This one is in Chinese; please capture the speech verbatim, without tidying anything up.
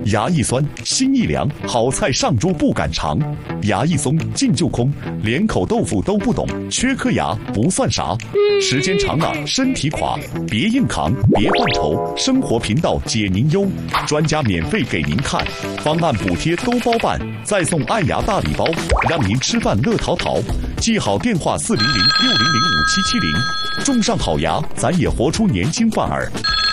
牙一酸心一凉，好菜上桌不敢尝。牙一松劲就空，连口豆腐都不懂，缺颗牙不算啥。时间长了身体垮，别硬扛，别犯愁。生活频道解您忧，专家免费给您看，方案补贴都包办，再送爱牙大礼包，让您吃饭乐淘淘。记好电话四零零六零零五七七零，种上好牙，咱也活出年轻范儿。